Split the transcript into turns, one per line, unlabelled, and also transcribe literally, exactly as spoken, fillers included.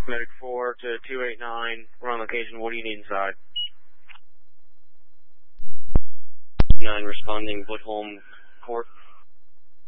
Medic four to two eight nine. We're on location. What do you need inside? nine responding, Woodholm Court.